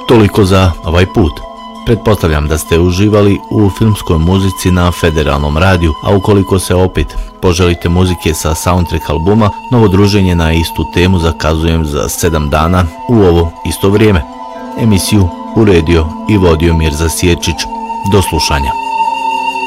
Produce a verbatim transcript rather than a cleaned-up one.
Toliko za ovaj put. Pretpostavljam da ste uživali u filmskoj muzici na Federalnom radiju, a ukoliko se opet poželite muzike sa soundtrack albuma, novo druženje na istu temu zakazujem za sedam dana u ovo isto vrijeme. Emisiju uredio i vodio Mirza Sječić. Do slušanja.